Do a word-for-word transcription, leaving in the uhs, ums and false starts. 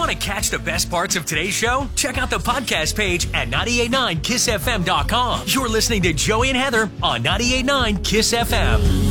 Want to catch the best parts of today's show? Check out the podcast page at nine eight nine kiss f m dot com. You're listening to Joey and Heather on nine eight nine kiss F M.